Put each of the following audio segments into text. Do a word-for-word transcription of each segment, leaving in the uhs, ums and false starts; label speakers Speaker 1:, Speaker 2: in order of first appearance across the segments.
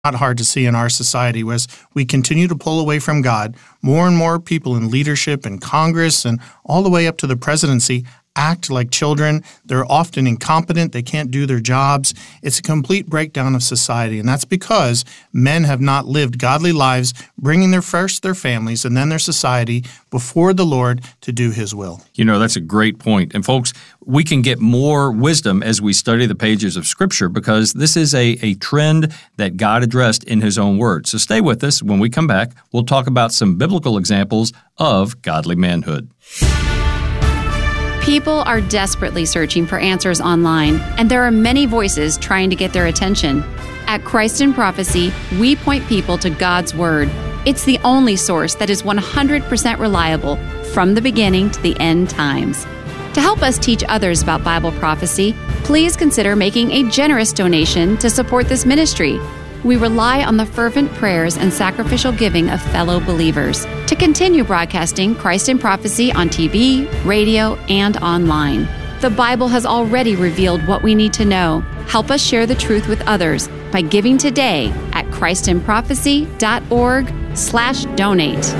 Speaker 1: not hard to see in our society as we continue to pull away from God. More and more people in leadership and Congress and all the way up to the presidency act like children. They're often incompetent. They can't do their jobs. It's a complete breakdown of society, and that's because men have not lived godly lives, bringing their first their families and then their society before the Lord to do His will.
Speaker 2: You know, that's a great point. And folks, we can get more wisdom as we study the pages of Scripture because this is a, a trend that God addressed in His own Word. So stay with us. When we come back, we'll talk about some biblical examples of godly manhood.
Speaker 3: People are desperately searching for answers online, and there are many voices trying to get their attention. At Christ in Prophecy, we point people to God's Word. It's the only source that is one hundred percent reliable from the beginning to the end times. To help us teach others about Bible prophecy, please consider making a generous donation to support this ministry. We rely on the fervent prayers and sacrificial giving of fellow believers to continue broadcasting Christ in Prophecy on T V, radio, and online. The Bible has already revealed what we need to know. Help us share the truth with others by giving today at christinprophecy.org slash donate.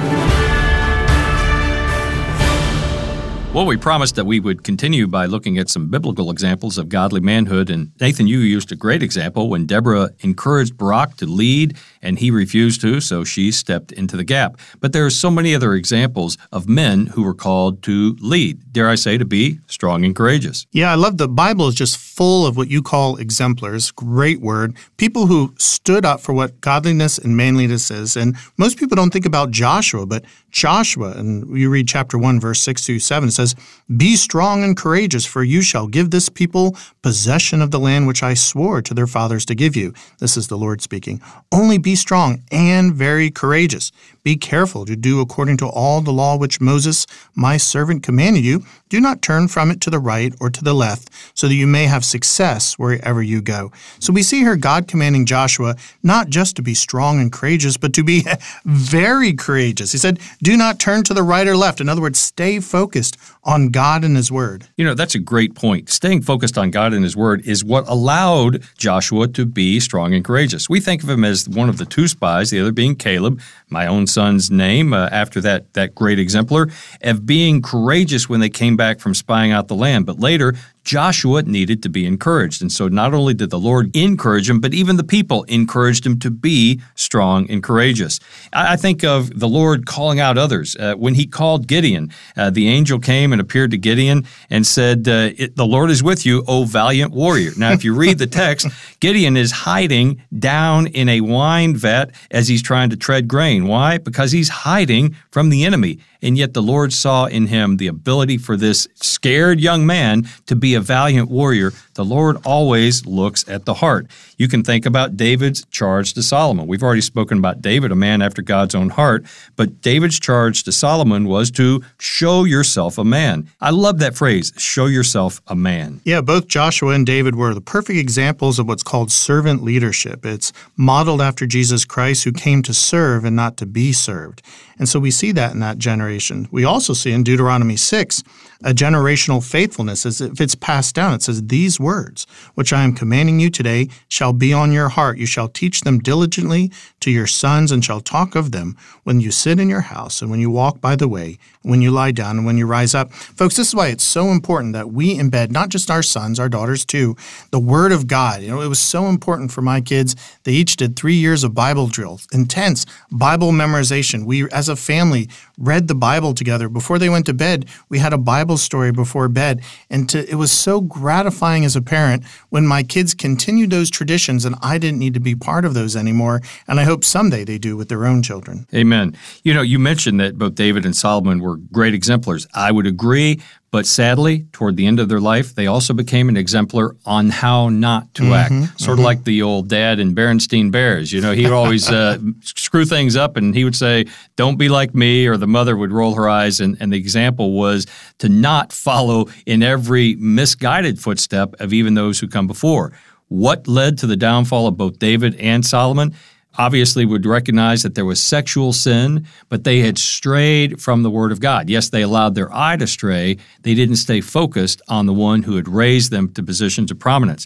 Speaker 2: Well, we promised that we would continue by looking at some biblical examples of godly manhood, and Nathan, you used a great example when Deborah encouraged Barak to lead, and he refused to, so she stepped into the gap. But there are so many other examples of men who were called to lead, dare I say, to be strong and courageous.
Speaker 1: Yeah, I love the Bible is just full of what you call exemplars, great word, people who stood up for what godliness and manliness is. And most people don't think about Joshua, but Joshua, and you read chapter one, verse six through seven, it says, "Be strong and courageous, for you shall give this people possession of the land which I swore to their fathers to give you." This is the Lord speaking. "Only be strong and very courageous. Be careful to do according to all the law which Moses, my servant, commanded you. Do not turn from it to the right or to the left, so that you may have success wherever you go." So we see here God commanding Joshua not just to be strong and courageous, but to be very courageous. He said, do not turn to the right or left. In other words, stay focused on God and His Word.
Speaker 2: You know, that's a great point. Staying focused on God and His Word is what allowed Joshua to be strong and courageous. We think of him as one of the two spies, the other being Caleb, my own son's name, uh, after that, that great exemplar, of being courageous when they came back from spying out the land. But later, Joshua needed to be encouraged. And so not only did the Lord encourage him, but even the people encouraged him to be strong and courageous. I think of the Lord calling out others. Uh, when He called Gideon, uh, the angel came and appeared to Gideon and said, uh, it, the Lord is with you, O valiant warrior. Now, if you read the text, Gideon is hiding down in a wine vat as he's trying to tread grain. Why? Because he's hiding from the enemy. And yet the Lord saw in him the ability for this scared young man to be a valiant warrior. The Lord always looks at the heart. You can think about David's charge to Solomon. We've already spoken about David, a man after God's own heart, but David's charge to Solomon was to show yourself a man. I love that phrase, show yourself a man.
Speaker 1: Yeah, both Joshua and David were the perfect examples of what's called servant leadership. It's modeled after Jesus Christ, who came to serve and not to be served. And so we see that in that generation. We also see in Deuteronomy six a generational faithfulness as if it's passed down. It says, "These words, which I am commanding you today, shall be on your heart. You shall teach them diligently to your sons and shall talk of them when you sit in your house and when you walk by the way, when you lie down and when you rise up." Folks, this is why it's so important that we embed not just our sons, our daughters too, the Word of God. You know, it was so important for my kids. They each did three years of Bible drills, intense Bible memorization. We, as a family, read the Bible together. Before they went to bed, we had a Bible story before bed. And to, it was so gratifying as a parent when my kids continued those traditions and I didn't need to be part of those anymore. And I hope someday they do with their own children.
Speaker 2: Amen. You know, you mentioned that both David and Solomon were great exemplars. I would agree. But sadly, toward the end of their life, they also became an exemplar on how not to mm-hmm, act. Sort mm-hmm. of like the old dad in Berenstain Bears. You know, he would always uh, screw things up and he would say, "Don't be like me," or the mother would roll her eyes. And, and the example was to not follow in every misguided footstep of even those who come before. What led to the downfall of both David and Solomon? Obviously would recognize that there was sexual sin, but they had strayed from the Word of God. Yes, they allowed their eye to stray. They didn't stay focused on the one who had raised them to positions of prominence.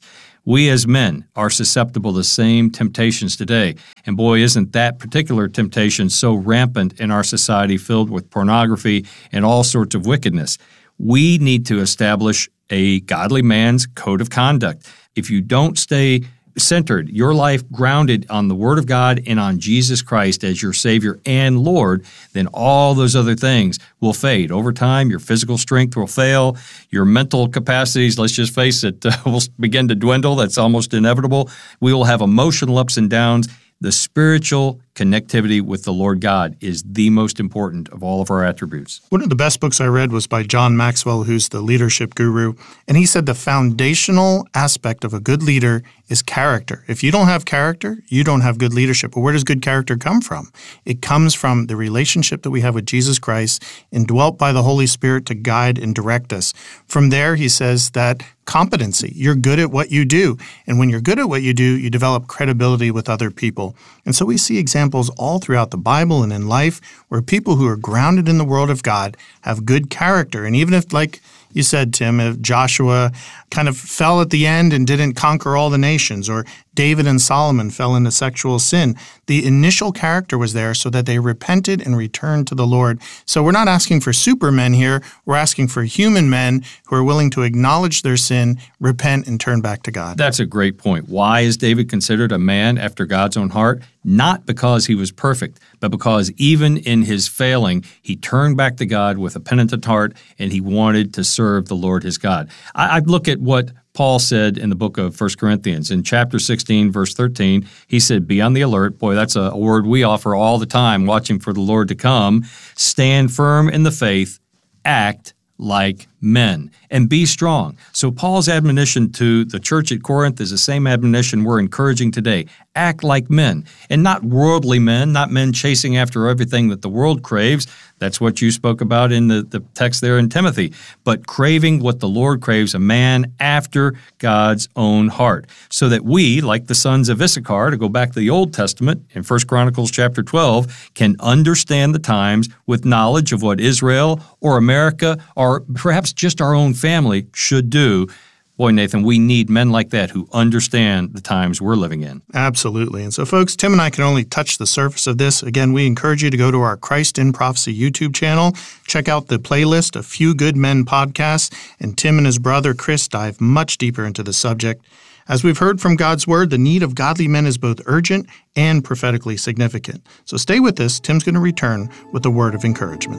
Speaker 2: We as men are susceptible to the same temptations today. And boy, isn't that particular temptation so rampant in our society, filled with pornography and all sorts of wickedness. We need to establish a godly man's code of conduct. If you don't stay centered, your life grounded on the Word of God and on Jesus Christ as your Savior and Lord, then all those other things will fade. Over time, your physical strength will fail. Your mental capacities, let's just face it, uh, will begin to dwindle. That's almost inevitable. We will have emotional ups and downs. The spiritual connectivity with the Lord God is the most important of all of our attributes.
Speaker 1: One of the best books I read was by John Maxwell, who's the leadership guru, and he said the foundational aspect of a good leader is character. If you don't have character, you don't have good leadership. But where does good character come from? It comes from the relationship that we have with Jesus Christ, indwelt by the Holy Spirit to guide and direct us. From there, he says that competency, you're good at what you do. And when you're good at what you do, you develop credibility with other people. And so we see examples all throughout the Bible and in life where people who are grounded in the Word of God have good character. And even if, like you said, Tim, if Joshua kind of fell at the end and didn't conquer all the nations, or David and Solomon fell into sexual sin, the initial character was there so that they repented and returned to the Lord. So we're not asking for supermen here. We're asking for human men who are willing to acknowledge their sin, repent, and turn back to God.
Speaker 2: That's a great point. Why is David considered a man after God's own heart? Not because he was perfect, but because even in his failing, he turned back to God with a penitent heart, and he wanted to serve the Lord his God. I, I look at what Paul said in the book of First Corinthians. In chapter sixteen, verse thirteen, he said, be on the alert. Boy, that's a, a word we offer all the time, watching for the Lord to come. Stand firm in the faith, act like men, and be strong. So Paul's admonition to the church at Corinth is the same admonition we're encouraging today. Act like men, and not worldly men, not men chasing after everything that the world craves. That's what you spoke about in the, the text there in Timothy. But craving what the Lord craves, a man after God's own heart. So that we, like the sons of Issachar, to go back to the Old Testament in First Chronicles chapter twelve, can understand the times with knowledge of what Israel or America or perhaps just our own family should do. Boy, Nathan, we need men like that who understand the times we're living in.
Speaker 1: Absolutely. And so, folks, Tim and I can only touch the surface of this. Again, we encourage you to go to our Christ in Prophecy YouTube channel, check out the playlist, A Few Good Men podcasts, and Tim and his brother Chris dive much deeper into the subject. As we've heard from God's Word, the need of godly men is both urgent and prophetically significant. So stay with us. Tim's going to return with a word of encouragement.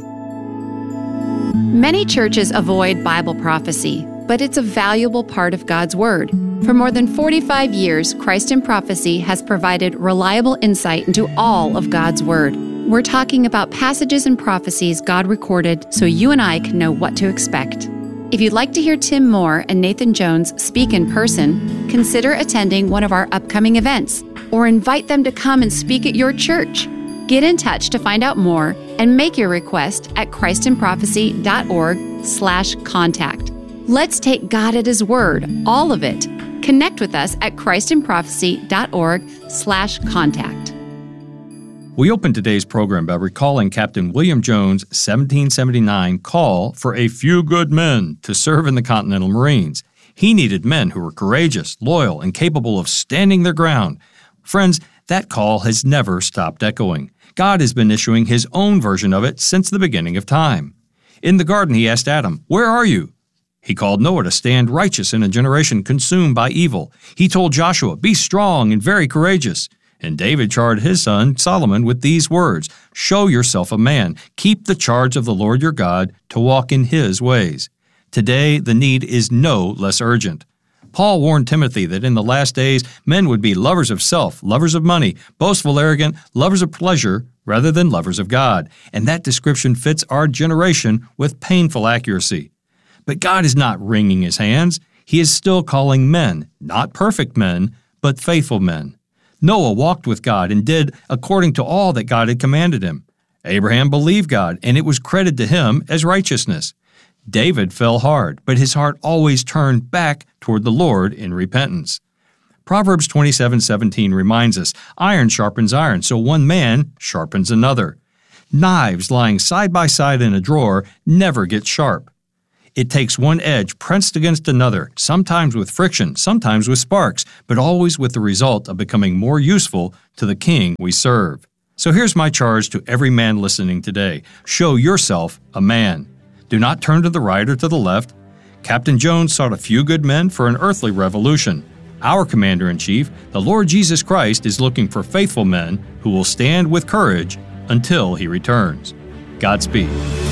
Speaker 3: Many churches avoid Bible prophecy, but it's a valuable part of God's Word. For more than forty-five years, Christ in Prophecy has provided reliable insight into all of God's Word. We're talking about passages and prophecies God recorded so you and I can know what to expect. If you'd like to hear Tim Moore and Nathan Jones speak in person, consider attending one of our upcoming events, or invite them to come and speak at your church. Get in touch to find out more and make your request at christinprophecy.org slash contact. Let's take God at His Word, all of it. Connect with us at christinprophecy.org slash contact.
Speaker 2: We opened today's program by recalling Captain William Jones' seventeen seventy-nine call for a few good men to serve in the Continental Marines. He needed men who were courageous, loyal, and capable of standing their ground. Friends, that call has never stopped echoing. God has been issuing His own version of it since the beginning of time. In the garden, He asked Adam, "Where are you?" He called Noah to stand righteous in a generation consumed by evil. He told Joshua, "Be strong and very courageous." And David charged his son Solomon with these words, "Show yourself a man. Keep the charge of the Lord your God to walk in His ways." Today, the need is no less urgent. Paul warned Timothy that in the last days, men would be lovers of self, lovers of money, boastful, arrogant, lovers of pleasure, rather than lovers of God. And that description fits our generation with painful accuracy. But God is not wringing His hands. He is still calling men, not perfect men, but faithful men. Noah walked with God and did according to all that God had commanded him. Abraham believed God, and it was credited to him as righteousness. David fell hard, but his heart always turned back toward the Lord in repentance. Proverbs twenty-seven seventeen reminds us, "Iron sharpens iron, so one man sharpens another." Knives lying side by side in a drawer never get sharp. It takes one edge pressed against another, sometimes with friction, sometimes with sparks, but always with the result of becoming more useful to the King we serve. So here's my charge to every man listening today. Show yourself a man. Do not turn to the right or to the left. Captain Jones sought a few good men for an earthly revolution. Our Commander-in-Chief, the Lord Jesus Christ, is looking for faithful men who will stand with courage until He returns. Godspeed.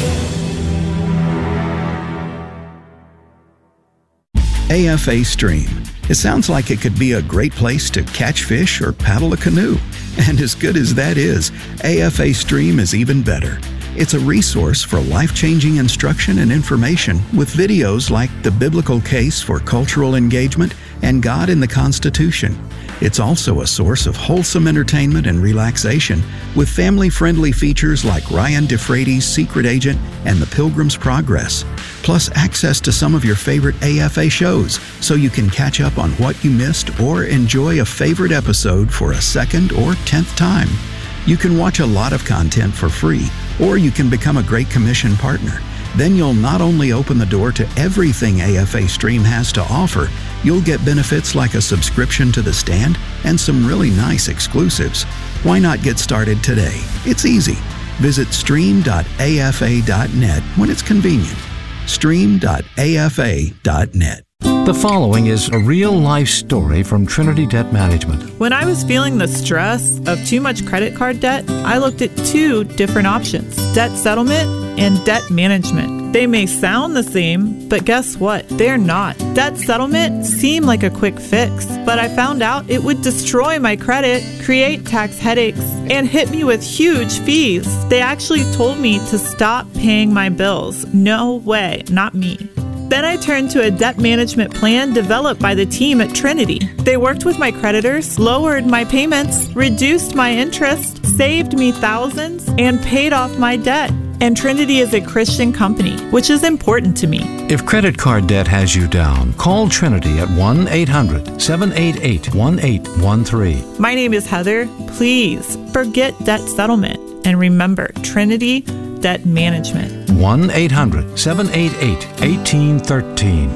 Speaker 4: A F A Stream. It sounds like it could be a great place to catch fish or paddle a canoe. And as good as that is, A F A Stream is even better. It's a resource for life-changing instruction and information with videos like The Biblical Case for Cultural Engagement and God in the Constitution. It's also a source of wholesome entertainment and relaxation with family-friendly features like Ryan DeFrady's Secret Agent and The Pilgrim's Progress, plus access to some of your favorite A F A shows so you can catch up on what you missed or enjoy a favorite episode for a second or tenth time. You can watch a lot of content for free, or you can become a Great Commission partner. Then you'll not only open the door to everything A F A Stream has to offer, you'll get benefits like a subscription to The Stand and some really nice exclusives. Why not get started today? It's easy. Visit stream dot A F A dot net when it's convenient. stream dot A F A dot net.
Speaker 5: The following is a real-life story from Trinity Debt Management.
Speaker 6: When I was feeling the stress of too much credit card debt, I looked at two different options: debt settlement and debt management. They may sound the same, but guess what? They're not. Debt settlement seemed like a quick fix, but I found out it would destroy my credit, create tax headaches, and hit me with huge fees. They actually told me to stop paying my bills. No way, not me. Then I turned to a debt management plan developed by the team at Trinity. They worked with my creditors, lowered my payments, reduced my interest, saved me thousands, and paid off my debt. And Trinity is a Christian company, which is important to me.
Speaker 5: If credit card debt has you down, call Trinity at one eight hundred seven eight eight one eight one three.
Speaker 6: My name is Heather. Please forget debt settlement and remember Trinity Debt Management.
Speaker 5: one eight hundred seven eight eight one eight one three.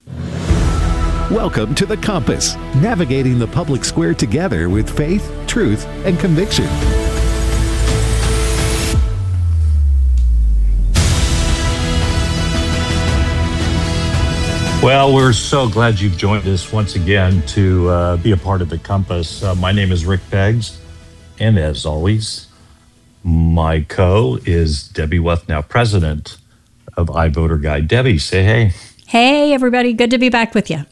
Speaker 7: Welcome to The Compass, navigating the public square together with faith, truth, and conviction.
Speaker 8: Well, we're so glad you've joined us once again to uh, be a part of The Compass. Uh, my name is Rick Peggs, and as always, my co is Debbie Wuthnow, president of iVoter Guide. Debbie, say hey.
Speaker 9: Hey, everybody. Good to be back with you.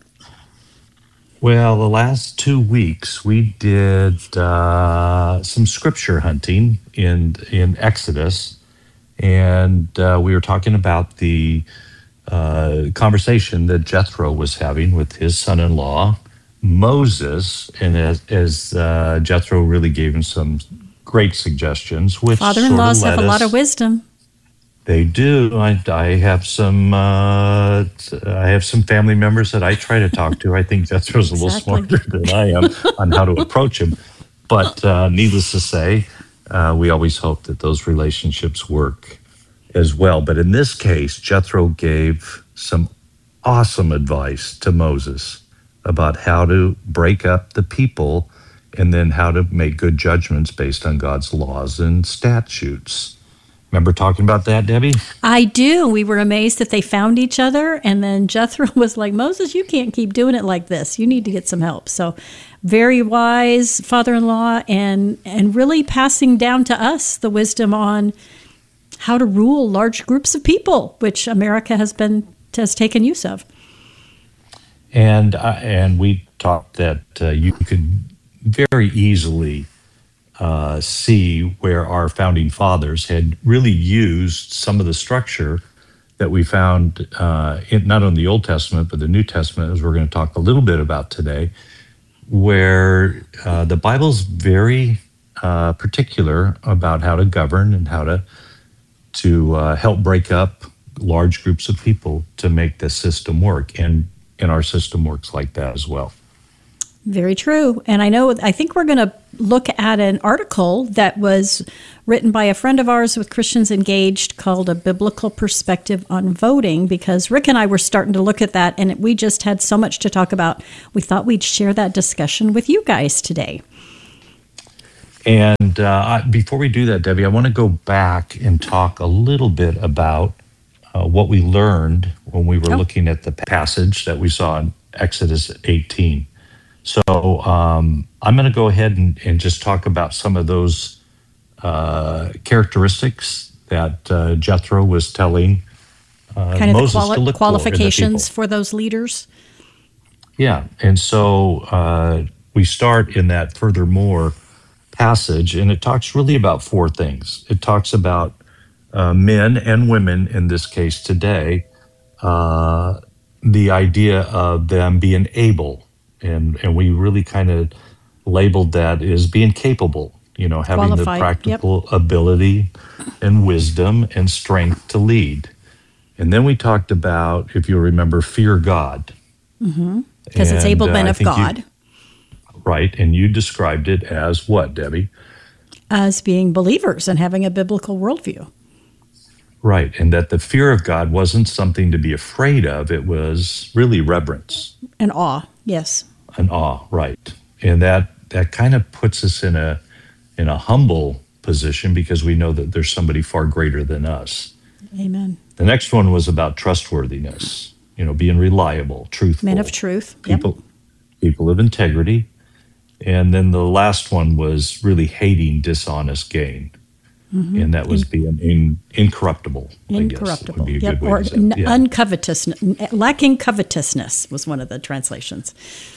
Speaker 8: Well, the last two weeks we did uh, some scripture hunting in in Exodus, and uh, we were talking about the uh, conversation that Jethro was having with his son-in-law, Moses, and as, as uh, Jethro really gave him some great suggestions. Which
Speaker 9: Father-in-laws
Speaker 8: sort of
Speaker 9: have a
Speaker 8: us,
Speaker 9: lot of wisdom.
Speaker 8: They do. I, I have some. Uh, I have some family members that I try to talk to. I think Jethro's a little
Speaker 9: Exactly.
Speaker 8: smarter than I am on how to approach him. But uh, needless to say, uh, we always hope that those relationships work as well. But in this case, Jethro gave some awesome advice to Moses about how to break up the people and then how to make good judgments based on God's laws and statutes. Remember talking about that, Debbie?
Speaker 9: I do. We were amazed that they found each other. And then Jethro was like, Moses, you can't keep doing it like this. You need to get some help. So very wise father-in-law and, and really passing down to us the wisdom on how to rule large groups of people, which America has been has taken use of.
Speaker 8: And, uh, and we talked that uh, you could very easily uh, see where our founding fathers had really used some of the structure that we found uh, in, not only the Old Testament, but the New Testament, as we're going to talk a little bit about today, where uh, the Bible's very uh, particular about how to govern and how to, to uh, help break up large groups of people to make the system work. And, and our system works like that as well.
Speaker 9: Very true. And I know, I think we're going to look at an article that was written by a friend of ours with Christians Engaged called A Biblical Perspective on Voting, because Rick and I were starting to look at that, and we just had so much to talk about. We thought we'd share that discussion with you guys today.
Speaker 8: And uh, before we do that, Debbie, I want to go back and talk a little bit about uh, what we learned when we were oh. looking at the passage that we saw in Exodus eighteen. So um, I'm going to go ahead and, and just talk about some of those uh, characteristics that uh, Jethro was telling uh,
Speaker 9: kind of
Speaker 8: Moses
Speaker 9: the quali-
Speaker 8: to look
Speaker 9: qualifications
Speaker 8: for,
Speaker 9: for those leaders.
Speaker 8: Yeah, and so uh, we start in that furthermore passage, and it talks really about four things. It talks about uh, men and women, in this case today, uh, the idea of them being able. And and we really kind of labeled that as being capable, you know, having
Speaker 9: Qualified,
Speaker 8: the practical
Speaker 9: yep.
Speaker 8: ability and wisdom and strength to lead. And then we talked about, if you remember, fear God.
Speaker 9: Because mm-hmm. it's able men uh, of God.
Speaker 8: You, right. And you described it as what, Debbie?
Speaker 9: As being believers and having a biblical worldview.
Speaker 8: Right. And that the fear of God wasn't something to be afraid of. It was really reverence.
Speaker 9: And awe. Yes.
Speaker 8: An awe, right. And that that kind of puts us in a in a humble position because we know that there's somebody far greater than us.
Speaker 9: Amen.
Speaker 8: The next one was about trustworthiness, you know, being reliable, truthful.
Speaker 9: Men of truth.
Speaker 8: People,
Speaker 9: yep.
Speaker 8: people of integrity. And then the last one was really hating dishonest gain. Mm-hmm. And that was in, being in, incorruptible.
Speaker 9: Incorruptible.
Speaker 8: I guess,
Speaker 9: yep. Or n- yeah. uncovetousness, lacking covetousness was one of the translations.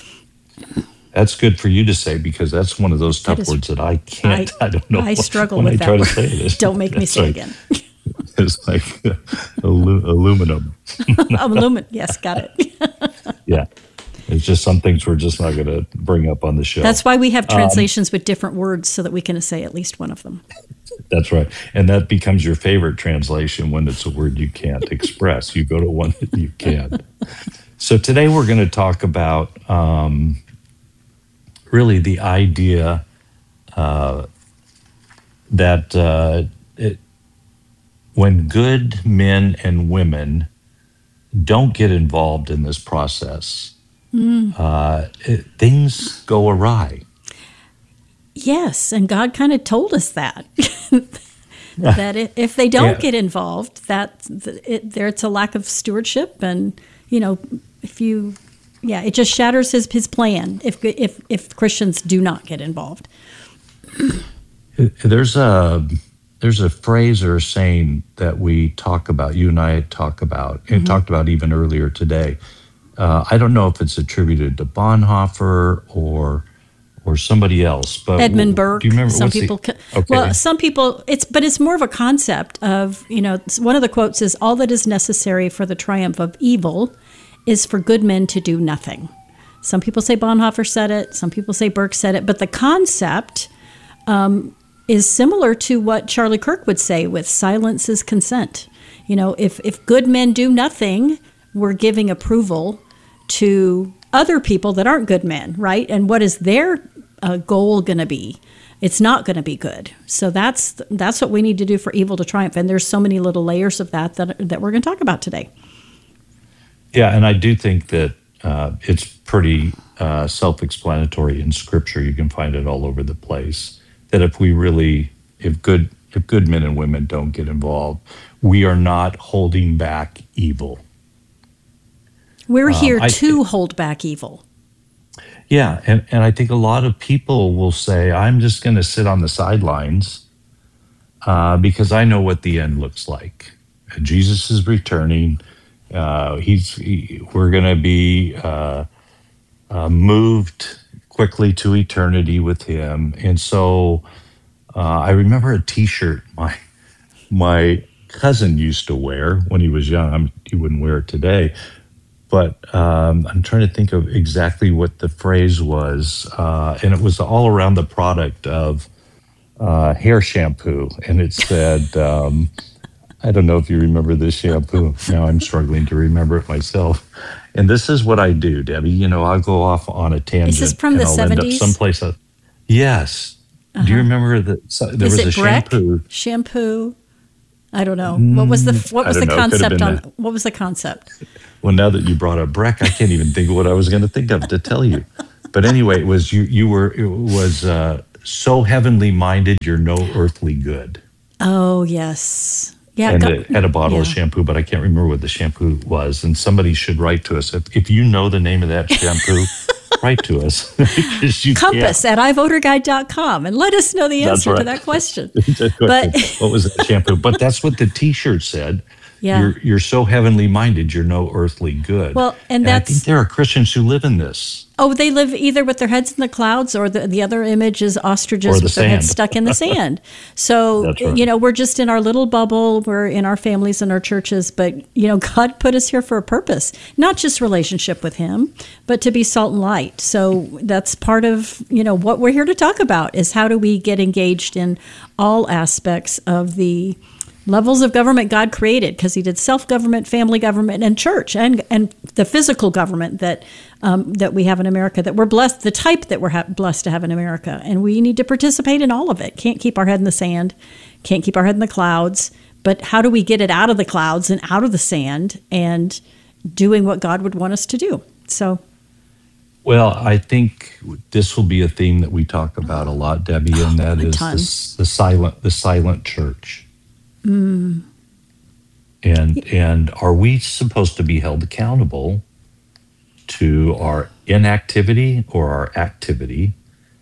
Speaker 8: That's good for you to say because that's one of those tough that is, words that I can't. I, I don't know.
Speaker 9: I struggle
Speaker 8: when
Speaker 9: with
Speaker 8: I
Speaker 9: that
Speaker 8: try
Speaker 9: word.
Speaker 8: To say this.
Speaker 9: Don't make me say
Speaker 8: like,
Speaker 9: it again.
Speaker 8: It's like uh, alu- aluminum.
Speaker 9: Aluminum. Yes, got it.
Speaker 8: Yeah. It's just some things we're just not going to bring up on the show.
Speaker 9: That's why we have translations um, with different words so that we can say at least one of them.
Speaker 8: That's right. And that becomes your favorite translation when it's a word you can't express. You go to one that you can. So today we're going to talk about um, really the idea uh, that uh, it, when good men and women don't get involved in this process, Mm. Uh, it, things go awry.
Speaker 9: Yes, and God kind of told us that. that it, if they don't yeah. get involved, that it, there it's a lack of stewardship, and you know, if you, yeah, it just shatters his his plan if if if Christians do not get involved.
Speaker 8: There's a there's a phrase or a saying that we talk about. You and I talk about and mm-hmm. talked about even earlier today. Uh, I don't know if it's attributed to Bonhoeffer or or somebody else, but
Speaker 9: Edmund Burke.
Speaker 8: Do you remember?
Speaker 9: Some people,
Speaker 8: the, okay.
Speaker 9: well, some people. It's but it's more of a concept of you know. One of the quotes is, "All that is necessary for the triumph of evil is for good men to do nothing." Some people say Bonhoeffer said it. Some people say Burke said it. But the concept um, is similar to what Charlie Kirk would say with "silence is consent." You know, if if good men do nothing, we're giving approval to other people that aren't good men, right? And what is their uh, goal going to be? It's not going to be good. So that's that's what we need to do for evil to triumph. And there's so many little layers of that that, that we're going to talk about today.
Speaker 8: Yeah, and I do think that uh, it's pretty uh, self-explanatory in Scripture. You can find it all over the place. That if we really, if good, if good men and women don't get involved, we are not holding back evil.
Speaker 9: We're here
Speaker 8: um, I,
Speaker 9: to hold back evil.
Speaker 8: Yeah, and, and I think a lot of people will say, I'm just going to sit on the sidelines uh, because I know what the end looks like. Jesus is returning. Uh, he's he, we're going to be uh, uh, moved quickly to eternity with him. And so uh, I remember a T-shirt my my cousin used to wear when he was young. I'm, he wouldn't wear it today. But um, I'm trying to think of exactly what the phrase was. Uh, and it was all around the product of uh, hair shampoo. And it said, um, I don't know if you remember this shampoo. Now I'm struggling to remember it myself. And this is what I do, Debbie. You know, I'll go off on a tangent.
Speaker 9: Is this from
Speaker 8: and
Speaker 9: the
Speaker 8: I'll
Speaker 9: seventies?
Speaker 8: End up someplace else. Yes. Uh-huh. Do you remember that so, there
Speaker 9: is
Speaker 8: was
Speaker 9: it
Speaker 8: a
Speaker 9: Breck?
Speaker 8: shampoo?
Speaker 9: Shampoo. I don't know. What was the what was the
Speaker 8: know.
Speaker 9: concept on that. What was the concept?
Speaker 8: Well, now that you brought up Breck, I can't even think of what I was going to think of to tell you. But anyway, it was you. You were it was uh, so heavenly minded, you're no earthly good.
Speaker 9: Oh yes, yeah.
Speaker 8: And
Speaker 9: go,
Speaker 8: it had a bottle
Speaker 9: yeah.
Speaker 8: of shampoo, but I can't remember what the shampoo was. And somebody should write to us if, if you know the name of that shampoo. Write to us. you
Speaker 9: Compass
Speaker 8: can't.
Speaker 9: at i voter guide dot com and let us know the answer
Speaker 8: right.
Speaker 9: to that question.
Speaker 8: But
Speaker 9: But
Speaker 8: what was that shampoo? But that's what the T-shirt said.
Speaker 9: Yeah.
Speaker 8: You're you're so heavenly minded, you're no earthly good.
Speaker 9: Well, and
Speaker 8: and I
Speaker 9: that's
Speaker 8: think there are Christians who live in this.
Speaker 9: oh, they live either with their heads in the clouds, or the the other image is ostriches
Speaker 8: Or the
Speaker 9: with their heads
Speaker 8: sand.
Speaker 9: stuck in the sand. So
Speaker 8: That's right.
Speaker 9: you know, we're just in our little bubble. We're in our families and our churches, but you know, God put us here for a purpose, not just relationship with Him, but to be salt and light. So that's part of you know what we're here to talk about is how do we get engaged in all aspects of the levels of government God created, because He did self-government, family government, and church, and and the physical government that um, that we have in America, that we're blessed, the type that we're ha- blessed to have in America, and we need to participate in all of it. Can't keep our head in the sand, can't keep our head in the clouds, but how do we get it out of the clouds and out of the sand and doing what God would want us to do? So.
Speaker 8: Well, I think this will be a theme that we talk about a lot, Debbie, and that
Speaker 9: a
Speaker 8: is
Speaker 9: ton.
Speaker 8: the, the silent the silent church.
Speaker 9: Mm.
Speaker 8: And and are we supposed to be held accountable to our inactivity or our activity?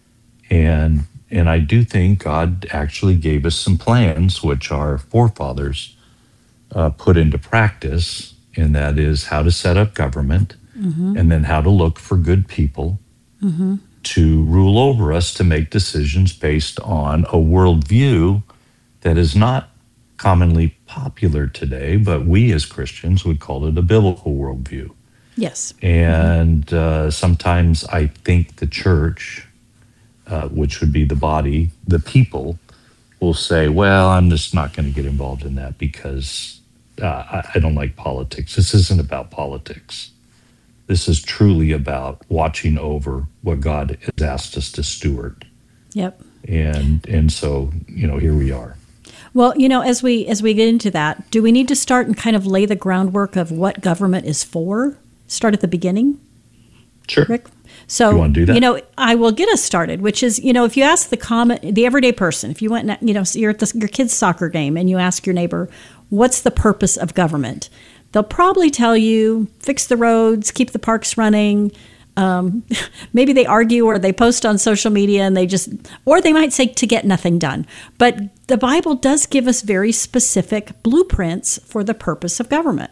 Speaker 8: And and I do think God actually gave us some plans, which our forefathers uh, put into practice, and that is how to set up government, mm-hmm. and then how to look for good people mm-hmm. to rule over us, to make decisions based on a worldview that is not commonly popular today, but we as Christians would call it a biblical worldview.
Speaker 9: Yes.
Speaker 8: And mm-hmm. uh, sometimes I think the church, uh, which would be the body, the people, will say, well, I'm just not going to get involved in that because uh, I, I don't like politics. This isn't about politics. This is truly about watching over what God has asked us to steward.
Speaker 9: Yep.
Speaker 8: And and so, you know, here we are.
Speaker 9: Well, you know, as we as we get into that, do we need to start and kind of lay the groundwork of what government is for? Start at the beginning?
Speaker 8: Sure.
Speaker 9: Rick? So,
Speaker 8: you want to do that?
Speaker 9: You know, I will get us started, which is, you know, if you ask the common, the everyday person, if you went, and, you know, you're at the, your kid's soccer game and you ask your neighbor, what's the purpose of government? They'll probably tell you, fix the roads, keep the parks running. Um, maybe they argue or they post on social media and they just, or they might say to get nothing done. But the Bible does give us very specific blueprints for the purpose of government.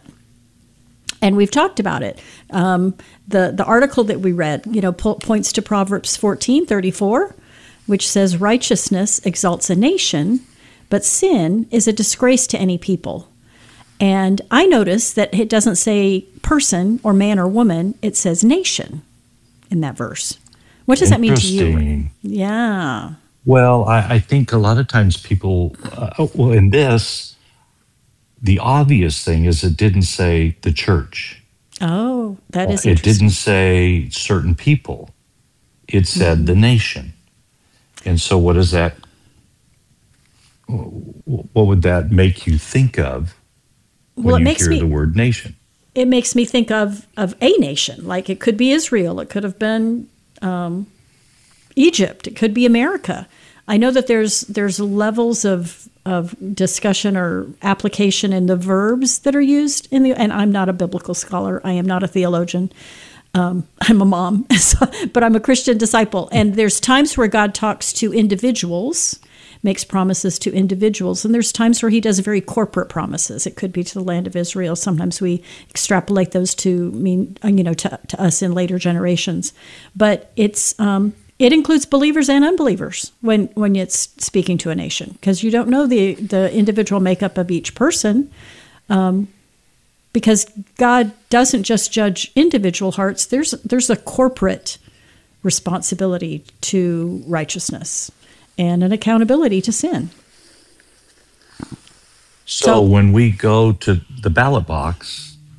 Speaker 9: And we've talked about it. Um, the, the article that we read, you know, po- points to Proverbs fourteen thirty-four, which says, righteousness exalts a nation, but sin is a disgrace to any people. And I notice that it doesn't say person or man or woman, it says nation in that verse. What does that mean to you?
Speaker 8: Interesting.
Speaker 9: Yeah.
Speaker 8: Well, I, I think a lot of times people, uh, oh, well, in this, the obvious thing is it didn't say the church.
Speaker 9: Oh, that is
Speaker 8: It
Speaker 9: interesting.
Speaker 8: didn't say certain people. It said mm-hmm. the nation. And so what does that, what would that make you think of when
Speaker 9: well, it
Speaker 8: you
Speaker 9: makes
Speaker 8: hear
Speaker 9: me,
Speaker 8: the word nation?
Speaker 9: It makes me think of, of a nation. Like it could be Israel. It could have been um, Egypt. It could be America. I know that there's there's levels of of discussion or application in the verbs that are used in the. And I'm not a biblical scholar. I am not a theologian. Um, I'm a mom, so, but I'm a Christian disciple. And there's times where God talks to individuals, makes promises to individuals, and there's times where He does very corporate promises. It could be to the land of Israel. Sometimes we extrapolate those to mean, you know, to, to us in later generations. But it's um, it includes believers and unbelievers when when it's speaking to a nation, because you don't know the the individual makeup of each person. Um, Because God doesn't just judge individual hearts. There's there's a corporate responsibility to righteousness and an accountability to sin.
Speaker 8: So,
Speaker 9: So-
Speaker 8: when we go to the ballot box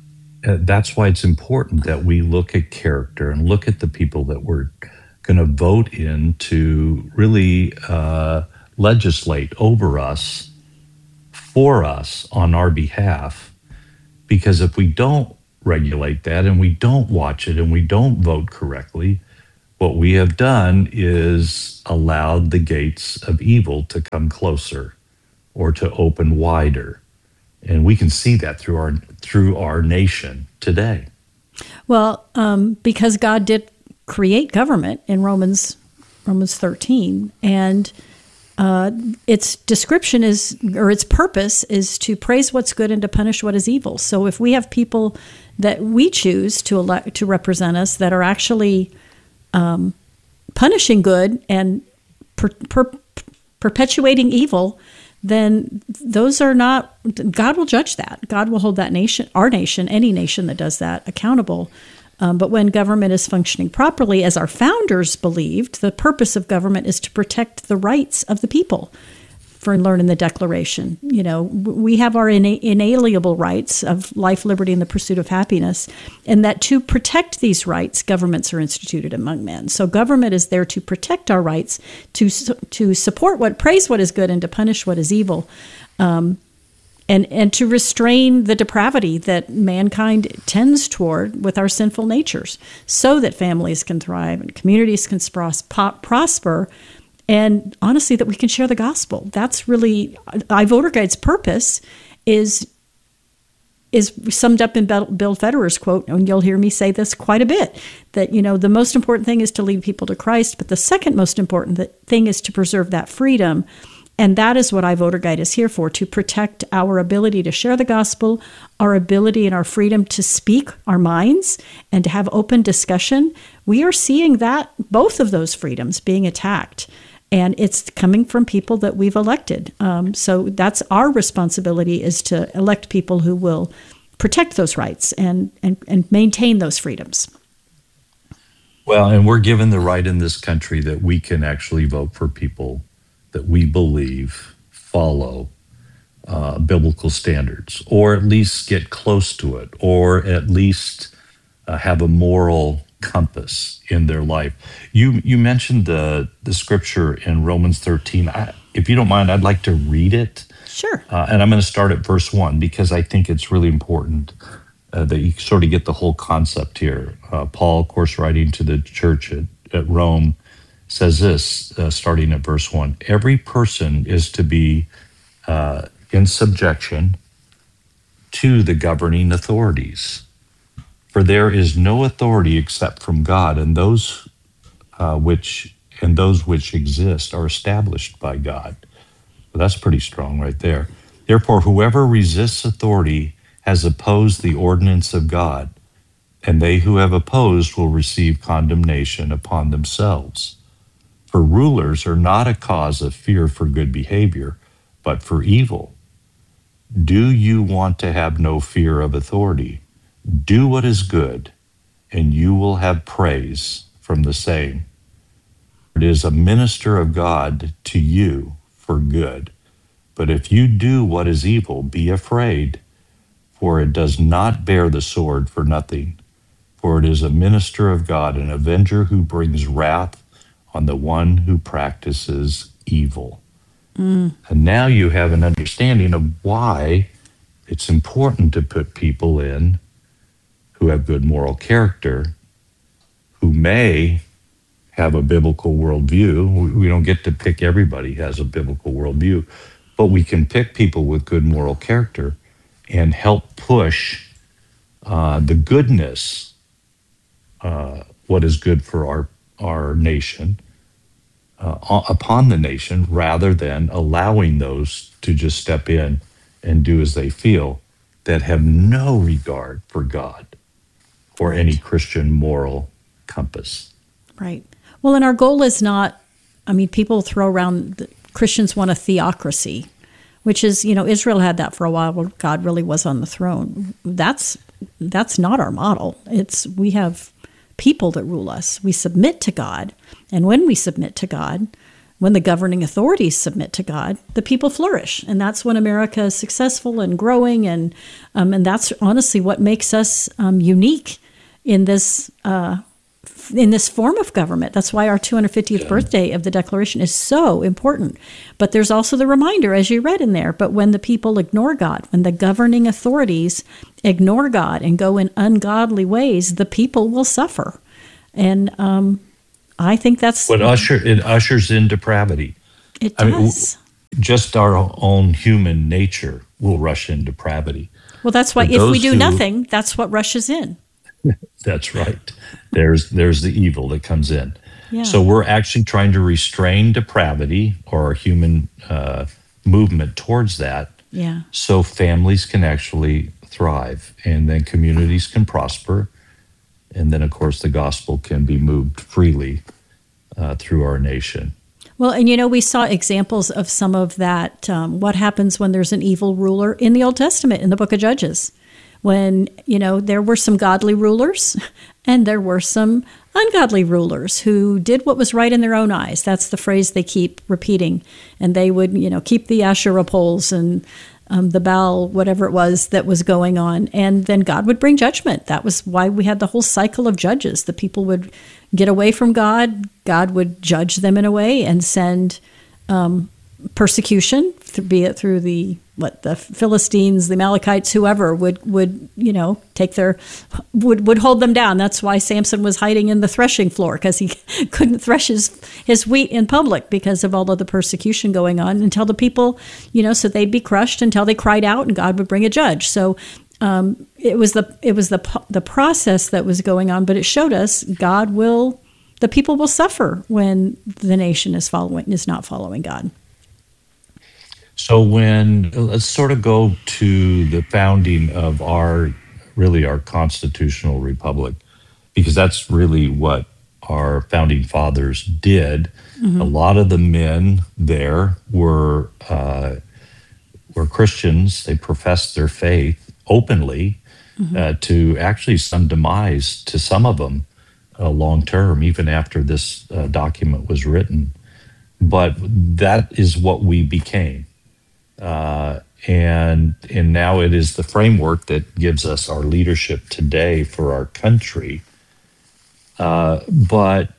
Speaker 8: uh, that's why it's important that we look at character and look at the people that we're going to vote in to really uh, legislate over us, for us, on our behalf. Because if we don't regulate that and we don't watch it and we don't vote correctly, what we have done is allowed the gates of evil to come closer or to open wider. And we can see that through our through our nation today.
Speaker 9: Well, um, because God did create government in Romans Romans thirteen, and uh, its description is, or its purpose is to praise what's good and to punish what is evil. So if we have people that we choose to elect to represent us that are actually um, punishing good and per, per, perpetuating evil, then those are not, God will judge that. God will hold that nation, our nation, any nation that does that, accountable. Um, but when government is functioning properly, as our founders believed, the purpose of government is to protect the rights of the people. For learn in the Declaration, you know, we have our ina- inalienable rights of life, liberty, and the pursuit of happiness, and that to protect these rights, governments are instituted among men. So government is there to protect our rights, to to support what, praise what is good, and to punish what is evil, um, and and to restrain the depravity that mankind tends toward with our sinful natures, so that families can thrive and communities can spros- po- prosper. And honestly, that we can share the gospel. That's really, iVoterGuide's purpose is is summed up in Bill Federer's quote, and you'll hear me say this quite a bit, that, you know, the most important thing is to lead people to Christ, but the second most important thing is to preserve that freedom. And that is what iVoterGuide is here for, to protect our ability to share the gospel, our ability and our freedom to speak our minds and to have open discussion. We are seeing that, both of those freedoms being attacked. And it's coming from people that we've elected. Um, so that's our responsibility, is to elect people who will protect those rights and, and, and maintain those freedoms.
Speaker 8: Well, and we're given the right in this country that we can actually vote for people that we believe follow uh, biblical standards, or at least get close to it, or at least uh, have a moral compass in their life. You you mentioned the the scripture in Romans thirteen. I, if you don't mind, I'd like to read it.
Speaker 9: Sure.
Speaker 8: Uh, and I'm going to start at verse one, because I think it's really important uh, that you sort of get the whole concept here. Uh, Paul, of course, writing to the church at, at Rome, says this, uh, starting at verse one: every person is to be uh, in subjection to the governing authorities. For there is no authority except from God, and those uh, which and those which exist are established by God. Well, that's pretty strong right there. Therefore, whoever resists authority has opposed the ordinance of God, and they who have opposed will receive condemnation upon themselves. For rulers are not a cause of fear for good behavior, but for evil. Do you want to have no fear of authority? Do what is good, and you will have praise from the same. It is a minister of God to you for good. But if you do what is evil, be afraid, for it does not bear the sword for nothing. For it is a minister of God, an avenger who brings wrath on the one who practices evil. Mm. And now you have an understanding of why it's important to put people in who have good moral character, who may have a biblical worldview. We don't get to pick everybody who has a biblical worldview, but we can pick people with good moral character and help push uh, the goodness, uh, what is good for our, our nation, uh, upon the nation, rather than allowing those to just step in and do as they feel, that have no regard for God or any Christian moral compass.
Speaker 9: Right. Well, and our goal is not, I mean, people throw around, the, Christians want a theocracy, which is, you know, Israel had that for a while where God really was on the throne. That's that's not our model. It's, we have people that rule us. We submit to God. And when we submit to God, when the governing authorities submit to God, the people flourish. And that's when America is successful and growing. And um, and that's honestly what makes us um, unique in this uh, in this form of government. That's why our two hundred fiftieth yeah. birthday of the Declaration is so important. But there's also the reminder, as you read in there, but when the people ignore God, when the governing authorities ignore God and go in ungodly ways, the people will suffer. And um, I think that's
Speaker 8: what usher it ushers in depravity.
Speaker 9: It
Speaker 8: I
Speaker 9: does.
Speaker 8: Mean, just our own human nature will rush in depravity.
Speaker 9: Well, that's why
Speaker 8: But
Speaker 9: if we
Speaker 8: those
Speaker 9: do
Speaker 8: who-
Speaker 9: nothing, that's what rushes in.
Speaker 8: That's right. There's there's the evil that comes in.
Speaker 9: Yeah.
Speaker 8: So we're actually trying to restrain depravity or our human uh, movement towards that,
Speaker 9: Yeah.
Speaker 8: so families can actually thrive, and then communities can prosper, and then of course the gospel can be moved freely uh, through our nation.
Speaker 9: Well, and you know, we saw examples of some of that, um, what happens when there's an evil ruler in the Old Testament, in the book of Judges, when, you know, there were some godly rulers and there were some ungodly rulers who did what was right in their own eyes. That's the phrase they keep repeating. And they would, you know, keep the Asherah poles and um, the Baal, whatever it was that was going on. And then God would bring judgment. That was why we had the whole cycle of judges. The people would get away from God. God would judge them in a way and send um, persecution, be it through the what the Philistines, the Amalekites, whoever would would you know take their would would hold them down. That's why Samson was hiding in the threshing floor, because he couldn't thresh his his wheat in public because of all of the persecution going on, until the people, you know, so they'd be crushed until they cried out, and God would bring a judge. So um, it was the it was the the process that was going on, but it showed us God will the people will suffer when the nation is following is not following God.
Speaker 8: So when, let's sort of go to the founding of our, really our constitutional republic, because that's really what our founding fathers did. Mm-hmm. A lot of the men there were uh, were Christians. They professed their faith openly, mm-hmm. uh, to actually some demise to some of them uh, long term, even after this uh, document was written. But that is what we became. Uh, and and now it is the framework that gives us our leadership today for our country. Uh, but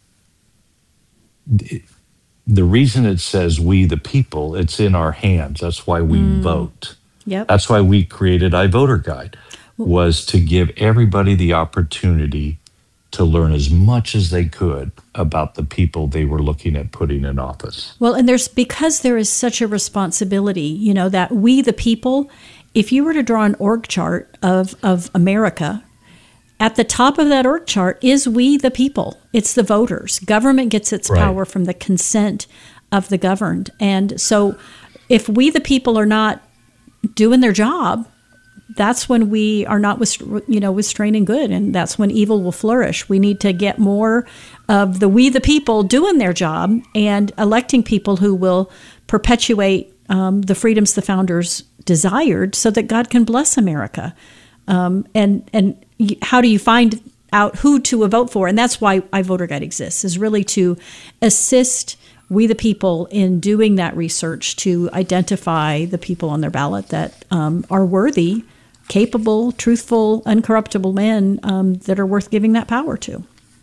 Speaker 8: th- the reason it says we the people, it's in our hands. That's why we mm. vote.
Speaker 9: Yep.
Speaker 8: That's why we created iVoter Guide, was to give everybody the opportunity to learn as much as they could about the people they were looking at putting in office.
Speaker 9: Well, and there's, because there is such a responsibility, you know, that we the people, if you were to draw an org chart of, of America, at the top of that org chart is we the people. It's the voters. Government gets its
Speaker 8: Right.
Speaker 9: power from the consent of the governed. And so if we the people are not doing their job, that's when we are not, you know, restraining good, and that's when evil will flourish. We need to get more of the we the people doing their job and electing people who will perpetuate um, the freedoms the founders desired, so that God can bless America. Um, and and how do you find out who to vote for? And that's why iVoter Guide exists, is really to assist we the people in doing that research, to identify the people on their ballot that um, are worthy, capable, truthful, uncorruptible men um, that are worth giving that power to.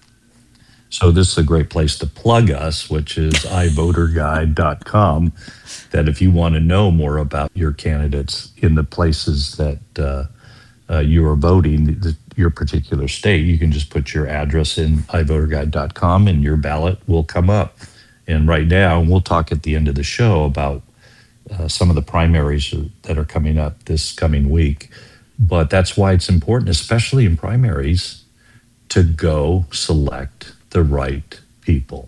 Speaker 8: So this is a great place to plug us, which is i voter guide dot com, that if you want to know more about your candidates in the places that uh, uh, you are voting, the, your particular state, you can just put your address in i voter guide dot com and your ballot will come up. And right now, we'll talk at the end of the show about uh, some of the primaries that are coming up this coming week. But that's why it's important, especially in primaries, to go select the right people.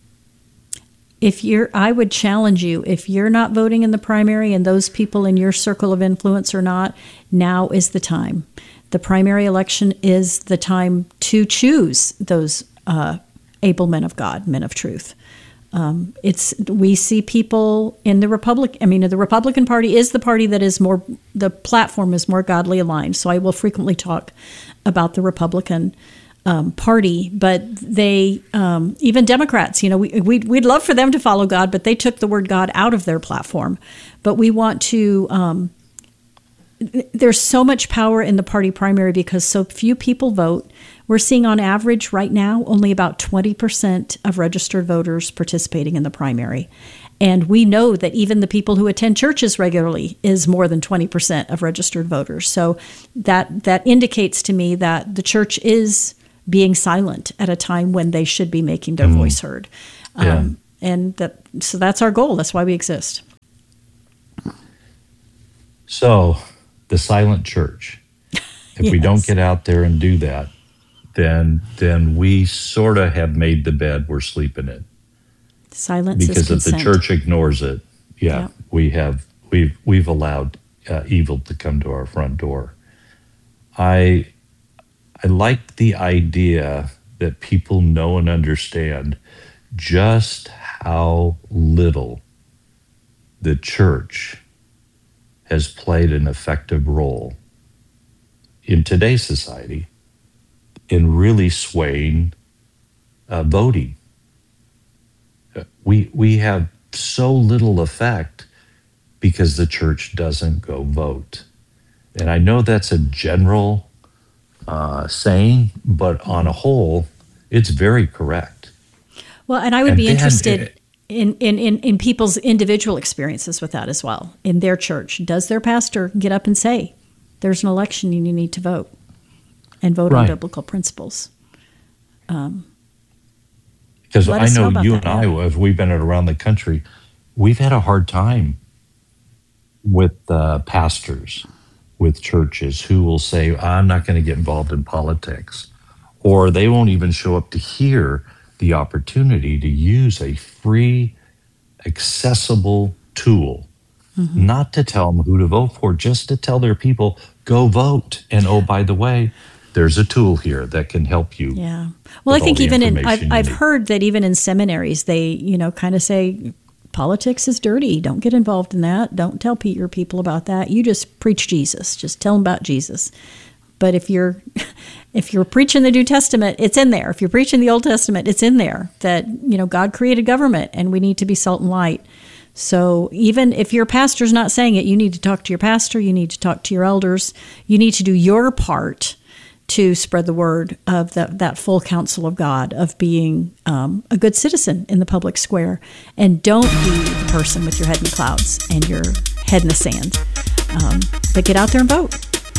Speaker 9: If you're, I would challenge you, if you're not voting in the primary and those people in your circle of influence are not, now is the time. The primary election is the time to choose those uh, able men of God, men of truth. Um, it's we see people in the Republic. I mean, the Republican Party is the party that is more, the platform is more godly aligned. So I will frequently talk about the Republican um, party, but they, um, even Democrats, you know, we, we'd, we'd love for them to follow God, but they took the word God out of their platform. But we want to, um, there's so much power in the party primary because so few people vote. We're seeing on average right now only about twenty percent of registered voters participating in the primary. And we know that even the people who attend churches regularly is more than twenty percent of registered voters. So that that indicates to me that the church is being silent at a time when they should be making their mm. voice heard.
Speaker 8: Yeah.
Speaker 9: Um, and that so that's our goal. That's why we exist.
Speaker 8: So the silent church, if
Speaker 9: yes.
Speaker 8: we don't get out there and do that, then then we sort of have made the bed we're sleeping in.
Speaker 9: Silence
Speaker 8: because
Speaker 9: is
Speaker 8: if
Speaker 9: consent.
Speaker 8: the church ignores it, yeah, yeah. we have we've we've allowed uh, evil to come to our front door. I I like the idea that people know and understand just how little the church has played an effective role in today's society in really swaying uh, voting. We we have so little effect because the church doesn't go vote. And I know that's a general uh, saying, but on a whole, it's very correct.
Speaker 9: Well, and I would
Speaker 8: and
Speaker 9: be
Speaker 8: then,
Speaker 9: interested
Speaker 8: uh,
Speaker 9: in, in, in, in people's individual experiences with that as well. In their church, does their pastor get up and say, there's an election and you need to vote, and vote
Speaker 8: right.
Speaker 9: on biblical principles? Um,
Speaker 8: Because I know, know you
Speaker 9: that,
Speaker 8: and I,
Speaker 9: yeah.
Speaker 8: as we've been around the country, we've had a hard time with uh, pastors, with churches who will say, I'm not going to get involved in politics. Or they won't even show up to hear the opportunity to use a free, accessible tool, mm-hmm. not to tell them who to vote for, just to tell their people, go vote. And oh, by the way, there's a tool here that can help you.
Speaker 9: Yeah. Well, I think even in, I've, I've heard that even in seminaries, they, you know, kind of say, politics is dirty. Don't get involved in that. Don't tell your people about that. You just preach Jesus. Just tell them about Jesus. But if you're, if you're preaching the New Testament, it's in there. If you're preaching the Old Testament, it's in there that, you know, God created government and we need to be salt and light. So even if your pastor's not saying it, you need to talk to your pastor. You need to talk to your elders. You need to do your part to spread the word of the, that full counsel of God, of being um, a good citizen in the public square. And don't be the person with your head in the clouds and your head in the sand. Um, but get out there and vote.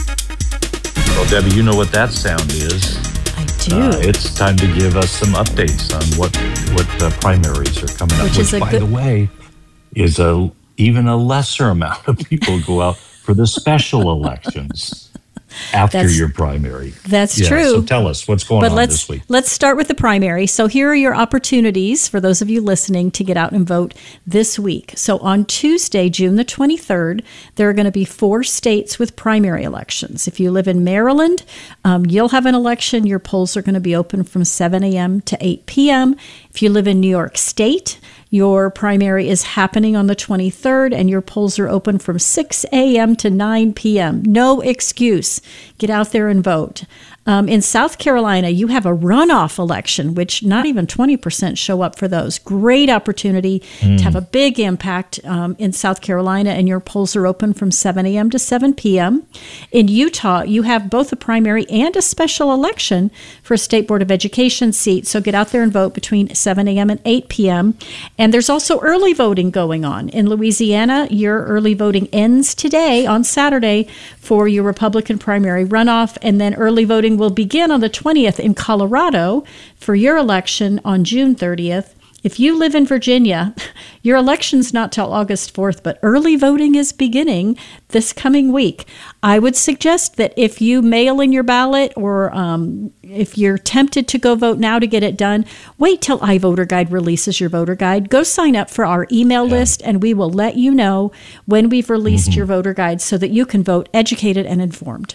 Speaker 8: Well, Debbie, you know what that sound is.
Speaker 9: I do.
Speaker 8: Uh, it's time to give us some updates on what, what the primaries are coming up.
Speaker 9: Which,
Speaker 8: Which
Speaker 9: is a
Speaker 8: by
Speaker 9: good-
Speaker 8: the way, is a even a lesser amount of people go out for the special elections. After
Speaker 9: That's,
Speaker 8: your primary.
Speaker 9: That's
Speaker 8: yeah,
Speaker 9: true.
Speaker 8: So tell us what's going
Speaker 9: but
Speaker 8: on
Speaker 9: let's,
Speaker 8: this week.
Speaker 9: Let's start with the primary. So here are your opportunities for those of you listening to get out and vote this week. So on Tuesday, June the twenty-third, there are going to be four states with primary elections. If you live in Maryland, um, you'll have an election. Your polls are going to be open from seven a.m. to eight p.m. If you live in New York State, your primary is happening on the twenty-third, and your polls are open from six a.m. to nine p.m. No excuse. Get out there and vote. Um, in South Carolina, you have a runoff election, which not even twenty percent show up for those. Great opportunity mm. to have a big impact um, in South Carolina, and your polls are open from seven a.m. to seven p.m. In Utah, you have both a primary and a special election for a State Board of Education seat, so get out there and vote between seven a.m. and eight p.m. And there's also early voting going on. In Louisiana, your early voting ends today on Saturday for your Republican primary runoff, and then early voting will begin on the twentieth in Colorado for your election on June thirtieth. If you live in Virginia, your election's not till August fourth, but early voting is beginning this coming week. I would suggest that if you mail in your ballot, or um, if you're tempted to go vote now to get it done, wait till iVoterGuide releases your voter guide. Go sign up for our email yeah. list, and we will let you know when we've released mm-hmm. your voter guide so that you can vote educated and informed.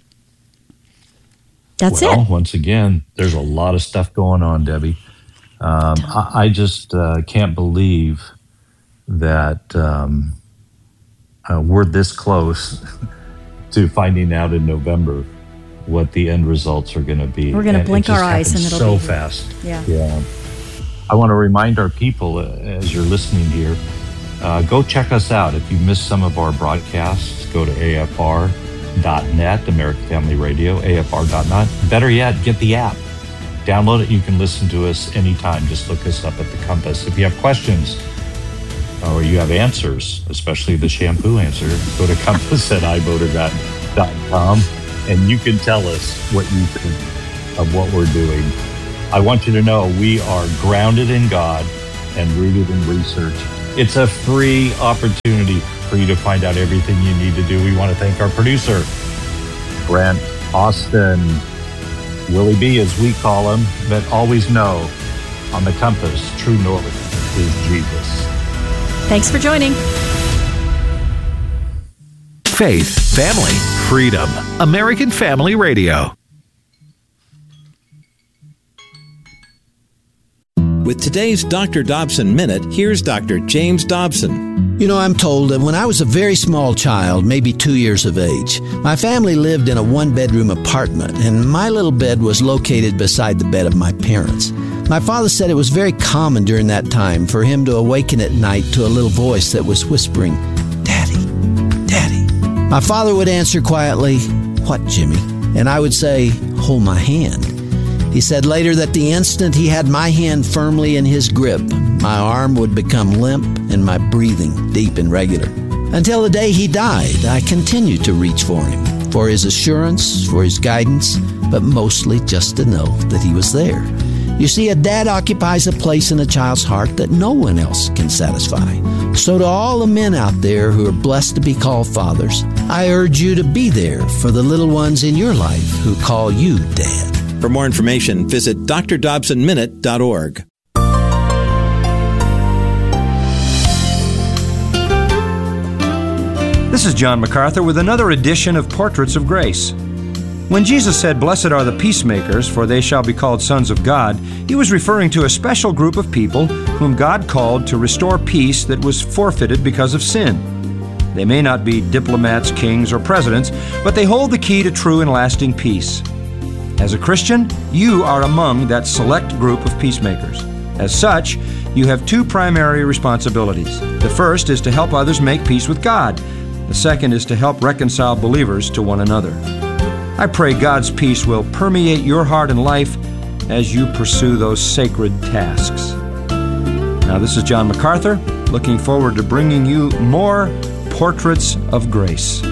Speaker 9: That's
Speaker 8: well,
Speaker 9: it.
Speaker 8: Once again, there's a lot of stuff going on, Debbie. Um, I, I just uh, can't believe that um, uh, we're this close to finding out in November what the end results are going to be.
Speaker 9: We're going to blink
Speaker 8: it just
Speaker 9: our eyes and it'll
Speaker 8: so
Speaker 9: be
Speaker 8: fast.
Speaker 9: Yeah.
Speaker 8: Yeah. I want to remind our people uh, as you're listening here, uh, go check us out. If you missed some of our broadcasts, go to A F R dot net, American Family Radio, A F R dot net. Better yet, get the app. Download it. You can listen to us anytime. Just look us up at the Compass. If you have questions or you have answers, especially the shampoo answer, go to compass at i voter dot com and you can tell us what you think of what we're doing. I want you to know we are grounded in God and rooted in research. It's a free opportunity for you to find out everything you need to do. We want to thank our producer, Grant Austin, Willie B, as we call him, but always know on the compass, true north is Jesus.
Speaker 9: Thanks for joining.
Speaker 7: Faith, family, freedom. American Family Radio.
Speaker 10: With today's Doctor Dobson Minute, here's Doctor James Dobson.
Speaker 11: You know, I'm told that when I was a very small child, maybe two years of age, my family lived in a one-bedroom apartment, and my little bed was located beside the bed of my parents. My father said it was very common during that time for him to awaken at night to a little voice that was whispering, "Daddy, Daddy." My father would answer quietly, "What, Jimmy?" And I would say, "Hold my hand." He said later that the instant he had my hand firmly in his grip, my arm would become limp and my breathing deep and regular. Until the day he died, I continued to reach for him, for his assurance, for his guidance, but mostly just to know that he was there. You see, a dad occupies a place in a child's heart that no one else can satisfy. So to all the men out there who are blessed to be called fathers, I urge you to be there for the little ones in your life who call you Dad.
Speaker 10: For more information, visit d r dobson minute dot org.
Speaker 12: This is John MacArthur with another edition of Portraits of Grace. When Jesus said, "Blessed are the peacemakers, for they shall be called sons of God," he was referring to a special group of people whom God called to restore peace that was forfeited because of sin. They may not be diplomats, kings, or presidents, but they hold the key to true and lasting peace. As a Christian, you are among that select group of peacemakers. As such, you have two primary responsibilities. The first is to help others make peace with God. The second is to help reconcile believers to one another. I pray God's peace will permeate your heart and life as you pursue those sacred tasks. Now, this is John MacArthur, looking forward to bringing you more Portraits of Grace.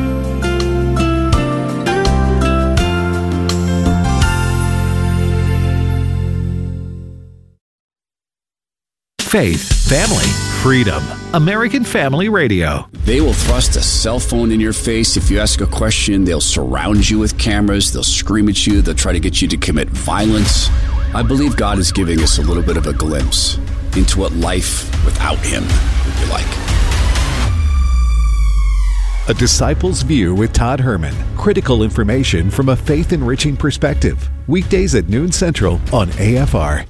Speaker 7: Faith, family, freedom. American Family Radio.
Speaker 13: They will thrust a cell phone in your face. If you ask a question, they'll surround you with cameras. They'll scream at you. They'll try to get you to commit violence. I believe God is giving us a little bit of a glimpse into what life without Him would be like.
Speaker 7: A Disciple's View with Todd Herman. Critical information from a faith-enriching perspective. Weekdays at noon Central on A F R.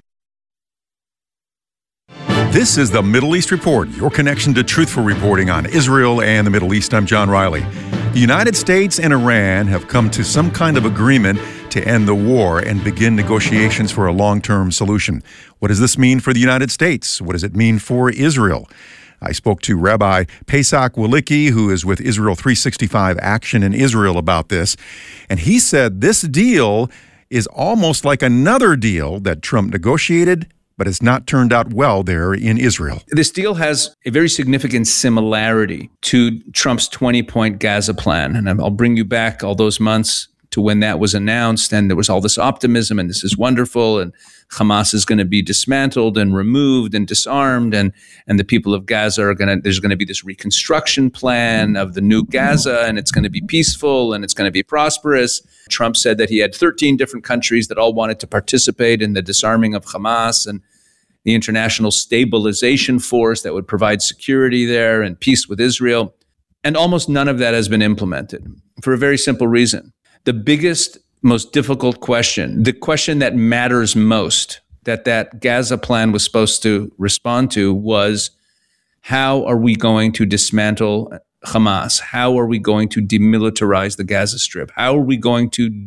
Speaker 14: This is the Middle East Report, your connection to truthful reporting on Israel and the Middle East. I'm John Riley. The United States and Iran have come to some kind of agreement to end the war and begin negotiations for a long-term solution. What does this mean for the United States? What does it mean for Israel? I spoke to Rabbi Pesach Walicki, who is with Israel three sixty-five Action in Israel, about this. And he said this deal is almost like another deal that Trump negotiated, but it's not turned out well there in Israel.
Speaker 15: This deal has a very significant similarity to Trump's twenty-point Gaza plan. And I'll bring you back all those months to when that was announced, and there was all this optimism, and this is wonderful, and Hamas is going to be dismantled and removed and disarmed, and and the people of Gaza are going to, there's going to be this reconstruction plan of the new Gaza, and it's going to be peaceful, and it's going to be prosperous. Trump said that he had thirteen different countries that all wanted to participate in the disarming of Hamas and the international stabilization force that would provide security there and peace with Israel. And almost none of that has been implemented for a very simple reason. The biggest, most difficult question, the question that matters most, that that Gaza plan was supposed to respond to, was how are we going to dismantle Hamas? How are we going to demilitarize the Gaza Strip? How are we going to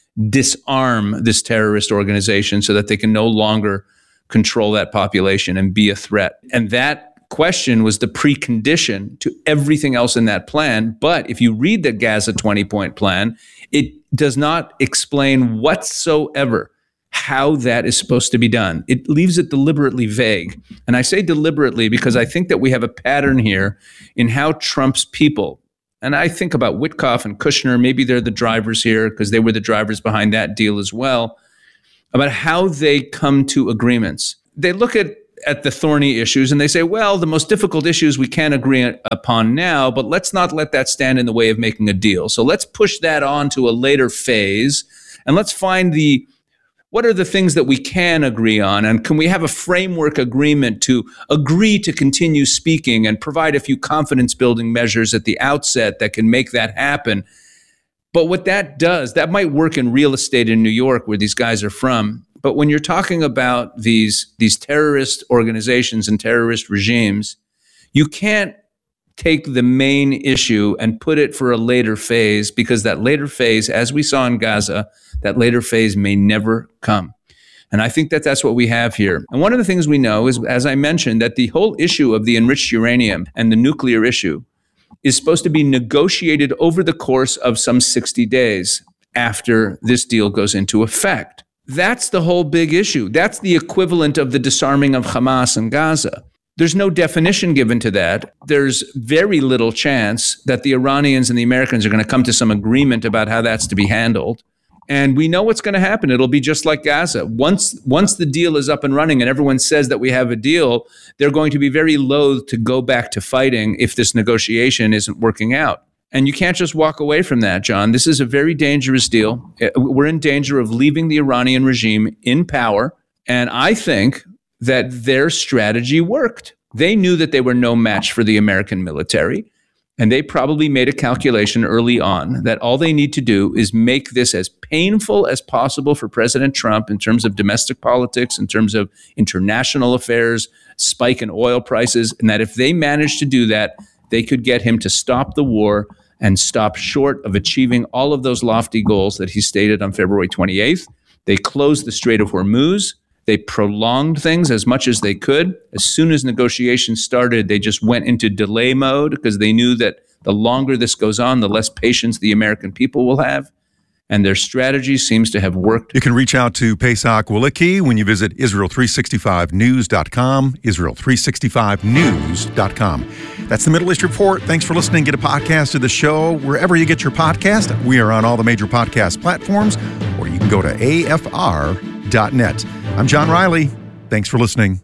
Speaker 15: disarm this terrorist organization so that they can no longer control that population and be a threat? And that question was the precondition to everything else in that plan. But if you read the Gaza twenty-point plan, it does not explain whatsoever how that is supposed to be done. It leaves it deliberately vague. And I say deliberately because I think that we have a pattern here in how Trump's people, and I think about Witkoff and Kushner, maybe they're the drivers here because they were the drivers behind that deal as well, about how they come to agreements. They look at, at the thorny issues and they say, well, the most difficult issues we can't agree upon now, but let's not let that stand in the way of making a deal. So let's push that on to a later phase and let's find the what are the things that we can agree on? And can we have a framework agreement to agree to continue speaking and provide a few confidence building measures at the outset that can make that happen? But what that does, that might work in real estate in New York where these guys are from. But when you're talking about these, these terrorist organizations and terrorist regimes, you can't take the main issue and put it for a later phase, because that later phase, as we saw in Gaza, that later phase may never come. And I think that that's what we have here. And one of the things we know is, as I mentioned, that the whole issue of the enriched uranium and the nuclear issue is supposed to be negotiated over the course of some sixty days after this deal goes into effect. That's the whole big issue. That's the equivalent of the disarming of Hamas in Gaza. There's no definition given to that. There's very little chance that the Iranians and the Americans are going to come to some agreement about how that's to be handled. And we know what's going to happen. It'll be just like Gaza. Once, once the deal is up and running and everyone says that we have a deal, they're going to be very loath to go back to fighting if this negotiation isn't working out. And you can't just walk away from that, John. This is a very dangerous deal. We're in danger of leaving the Iranian regime in power. And I think that their strategy worked. They knew that they were no match for the American military, and they probably made a calculation early on that all they need to do is make this as painful as possible for President Trump in terms of domestic politics, in terms of international affairs, spike in oil prices, and that if they managed to do that, they could get him to stop the war and stop short of achieving all of those lofty goals that he stated on February twenty-eighth. They closed the Strait of Hormuz. They prolonged things as much as they could. As soon as negotiations started, they just went into delay mode because they knew that the longer this goes on, the less patience the American people will have. And their strategy seems to have worked.
Speaker 14: You can reach out to Pesach Walicki when you visit Israel three sixty-five news dot com, Israel three sixty-five news dot com. That's the Middle East Report. Thanks for listening. Get a podcast of the show wherever you get your podcast. We are on all the major podcast platforms, or you can go to A F R dot net. I'm John Riley. Thanks for listening.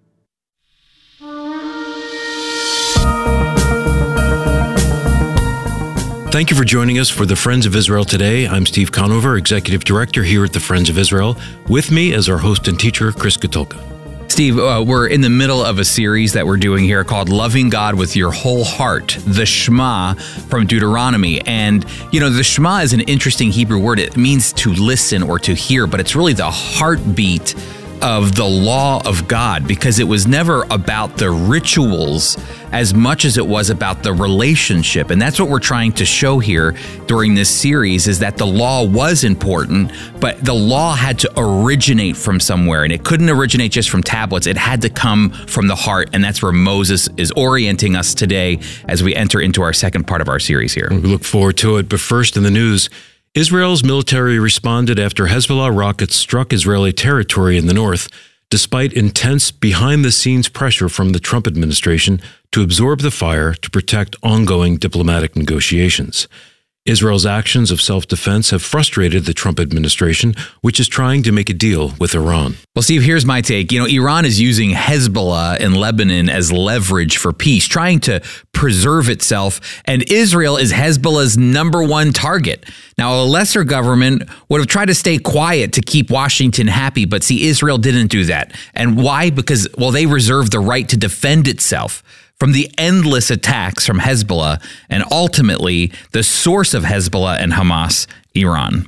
Speaker 16: Thank you for joining us for the Friends of Israel today. I'm Steve Conover, Executive Director here at the Friends of Israel. With me is our host and teacher, Chris Katulka.
Speaker 17: Steve, uh, we're in the middle of a series that we're doing here called Loving God with Your Whole Heart, the Shema from Deuteronomy. And, you know, the Shema is an interesting Hebrew word. It means to listen or to hear, but it's really the heartbeat of the law of God, because it was never about the rituals as much as it was about the relationship. And that's what we're trying to show here during this series, is that the law was important, but the law had to originate from somewhere, and it couldn't originate just from tablets. It had to come from the heart, and that's where Moses is orienting us today as we enter into our second part of our series here.
Speaker 16: We look forward to it, but first in the news, Israel's military responded after Hezbollah rockets struck Israeli territory in the north, despite intense behind-the-scenes pressure from the Trump administration to absorb the fire to protect ongoing diplomatic negotiations. Israel's actions of self-defense have frustrated the Trump administration, which is trying to make a deal with Iran.
Speaker 17: Well, Steve, here's my take. You know, Iran is using Hezbollah in Lebanon as leverage for peace, trying to preserve itself, and Israel is Hezbollah's number one target. Now, a lesser government would have tried to stay quiet to keep Washington happy, but see, Israel didn't do that. And why? Because, well, they reserve the right to defend itself from the endless attacks from Hezbollah, and ultimately the source of Hezbollah and Hamas, Iran.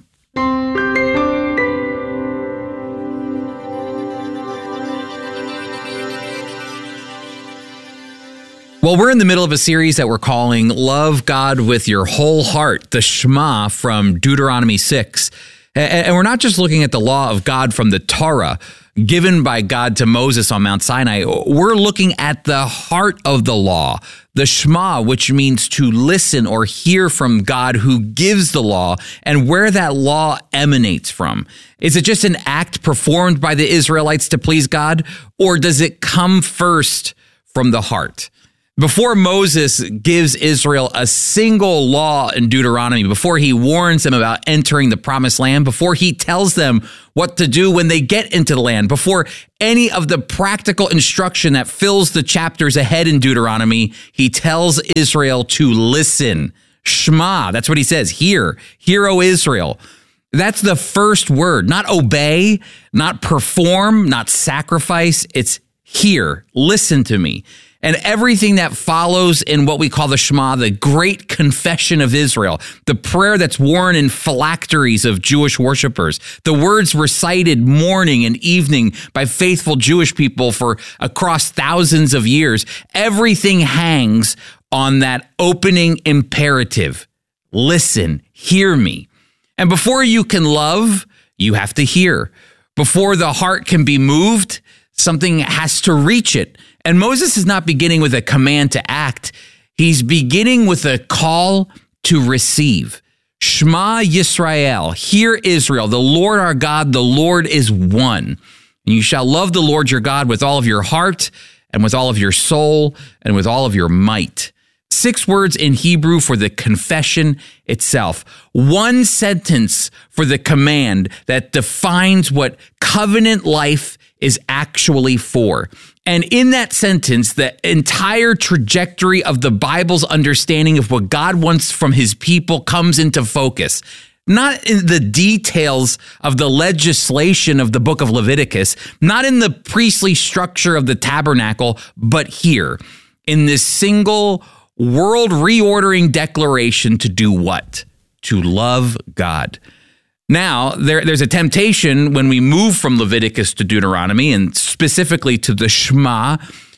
Speaker 17: Well, we're in the middle of a series that we're calling Love God with Your Whole Heart, the Shema from Deuteronomy six. And we're not just looking at the law of God from the Torah given by God to Moses on Mount Sinai. We're looking at the heart of the law, the Shema, which means to listen or hear from God who gives the law and where that law emanates from. Is it just an act performed by the Israelites to please God, or does it come first from the heart? Before Moses gives Israel a single law in Deuteronomy, before he warns them about entering the promised land, before he tells them what to do when they get into the land, before any of the practical instruction that fills the chapters ahead in Deuteronomy, he tells Israel to listen. Shema, that's what he says. Hear, hear, O Israel. That's the first word, not obey, not perform, not sacrifice. It's hear, listen to me. And everything that follows in what we call the Shema, the great confession of Israel, the prayer that's worn in phylacteries of Jewish worshipers, the words recited morning and evening by faithful Jewish people for across thousands of years, everything hangs on that opening imperative. Listen, hear me. And before you can love, you have to hear. Before the heart can be moved, something has to reach it. And Moses is not beginning with a command to act. He's beginning with a call to receive. Shema Yisrael, hear Israel, the Lord our God, the Lord is one. And you shall love the Lord your God with all of your heart and with all of your soul and with all of your might. Six words in Hebrew for the confession itself. One sentence for the command that defines what covenant life is actually for. And in that sentence, the entire trajectory of the Bible's understanding of what God wants from his people comes into focus. Not in the details of the legislation of the book of Leviticus, not in the priestly structure of the tabernacle, but here, in this single world reordering declaration to do what? To love God. Now, there, there's a temptation when we move from Leviticus to Deuteronomy, and specifically to the Shema,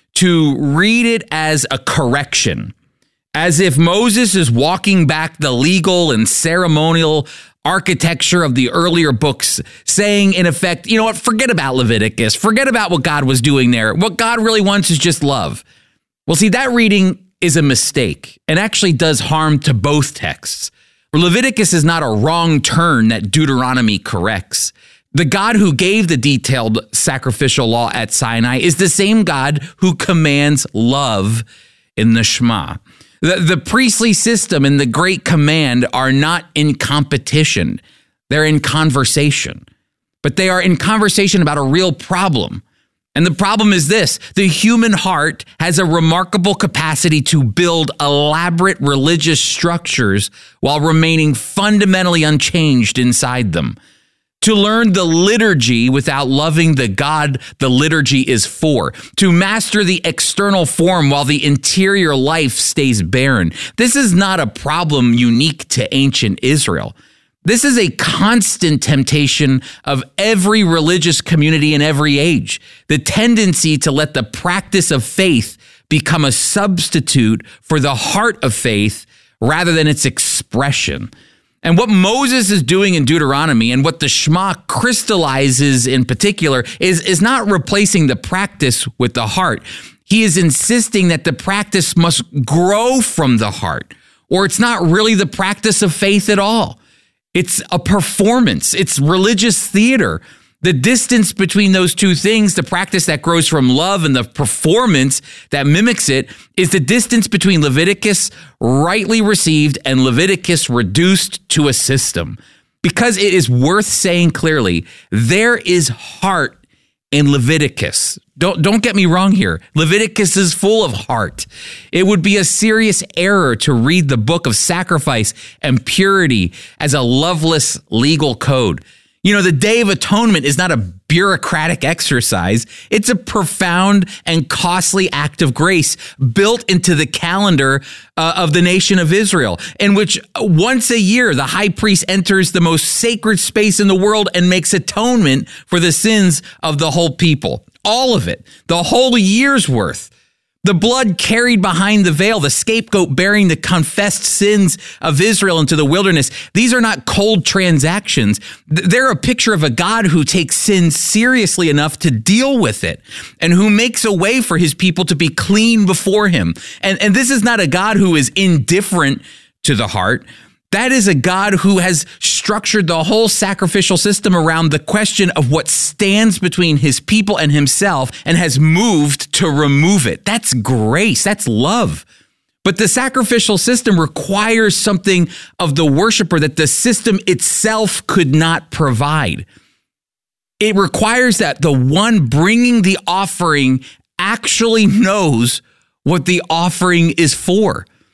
Speaker 17: to read it as a correction, as if Moses is walking back the legal and ceremonial architecture of the earlier books, saying, in effect, you know what, forget about Leviticus, forget about what God was doing there. What God really wants is just love. Well, see, that reading is a mistake and actually does harm to both texts. Leviticus is not a wrong turn that Deuteronomy corrects. The God who gave the detailed sacrificial law at Sinai is the same God who commands love in the Shema. The, the priestly system and the great command are not in competition. They're in conversation. But they are in conversation about a real problem. And the problem is this: the human heart has a remarkable capacity to build elaborate religious structures while remaining fundamentally unchanged inside them. To learn the liturgy without loving the God the liturgy is for. To master the external form while the interior life stays barren. This is not a problem unique to ancient Israel. This is a constant temptation of every religious community in every age. The tendency to let the practice of faith become a substitute for the heart of faith rather than its expression. And what Moses is doing in Deuteronomy and what the Shema crystallizes in particular is, is not replacing the practice with the heart. He is insisting that the practice must grow from the heart, or it's not really the practice of faith at all. It's a performance. It's religious theater. The distance between those two things, the practice that grows from love and the performance that mimics it, is the distance between Leviticus rightly received and Leviticus reduced to a system. Because it is worth saying clearly, there is heart in Leviticus. Don't, don't get me wrong here. Leviticus is full of heart. It would be a serious error to read the book of sacrifice and purity as a loveless legal code. You know, the Day of Atonement is not a bureaucratic exercise. It's a profound and costly act of grace built into the calendar uh, of the nation of Israel, in which once a year, the high priest enters the most sacred space in the world and makes atonement for the sins of the whole people. All of it, the whole year's worth. The blood carried behind the veil, the scapegoat bearing the confessed sins of Israel into the wilderness. These are not cold transactions. They're a picture of a God who takes sin seriously enough to deal with it and who makes a way for his people to be clean before him. And, and this is not a God who is indifferent to the heart. That is a God who has structured the whole sacrificial system around the question of what stands between his people and himself and has moved to remove it. That's grace. That's love. But the sacrificial system requires something of the worshiper that the system itself could not provide. It requires that the one bringing the offering actually knows what the offering is for.